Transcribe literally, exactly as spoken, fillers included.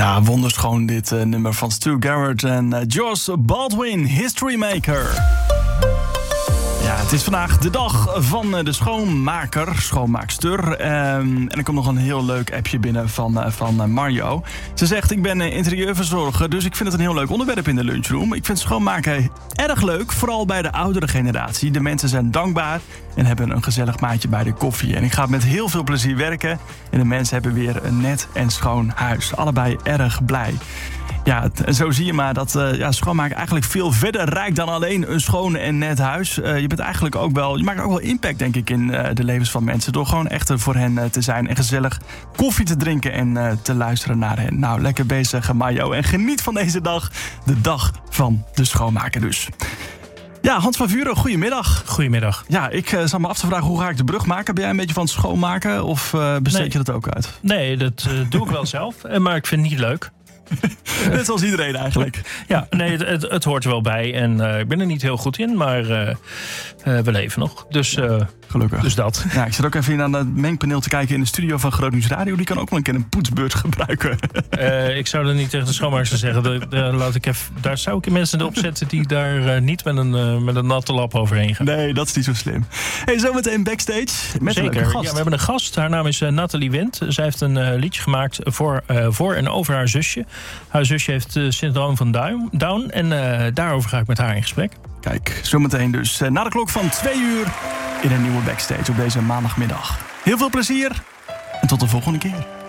Ja, wonderschoon dit uh, nummer van Stu Garrett en uh, Josh Baldwin, History Maker. Ja, het is vandaag de dag van de schoonmaker, schoonmaakster. Um, en er komt nog een heel leuk appje binnen van, uh, van Mario. Ze zegt, ik ben interieurverzorger, dus ik vind het een heel leuk onderwerp in de lunchroom. Ik vind schoonmaken erg leuk, vooral bij de oudere generatie. De mensen zijn dankbaar en hebben een gezellig maatje bij de koffie. En ik ga met heel veel plezier werken. En de mensen hebben weer een net en schoon huis. Allebei erg blij. Ja, en zo zie je maar dat uh, ja, schoonmaken eigenlijk veel verder reikt dan alleen een schoon en net huis. Uh, je bent eigenlijk ook wel, je maakt ook wel impact, denk ik, in uh, de levens van mensen. Door gewoon echt er voor hen uh, te zijn en gezellig koffie te drinken en uh, te luisteren naar hen. Nou, lekker bezig, Mayo. En geniet van deze dag, de dag van de schoonmaker dus. Ja, Hans van Vuren, goedemiddag. Goedemiddag. Ja, ik uh, zat me af te vragen, hoe ga ik de brug maken? Ben jij een beetje van het schoonmaken of uh, besteed nee. je dat ook uit? Nee, dat uh, doe ik wel zelf, maar ik vind het niet leuk. Net zoals iedereen eigenlijk. Ja, nee, het, het, het hoort er wel bij. En uh, ik ben er niet heel goed in, maar uh, uh, we leven nog. Dus, uh, gelukkig. Dus dat. Ja, ik zit ook even aan het mengpaneel te kijken in de studio van Groningen Radio. Die kan ook wel een keer een poetsbeurt gebruiken. Uh, ik zou dat niet tegen de schoonmaakster zeggen. De, de, laat ik even, daar zou ik mensen op zetten die daar uh, niet met een, uh, met een natte lap overheen gaan. Nee, dat is niet zo slim. Hey, zometeen backstage met Zeker. een leuke gast. Ja, we hebben een gast. Haar naam is uh, Nathalie Wendt. Zij heeft een uh, liedje gemaakt voor, uh, voor en over haar zusje. Haar zusje heeft uh, syndroom van Down. En uh, daarover ga ik met haar in gesprek. Kijk, zometeen dus uh, na de klok van twee uur in een nieuwe backstage op deze maandagmiddag. Heel veel plezier en tot de volgende keer.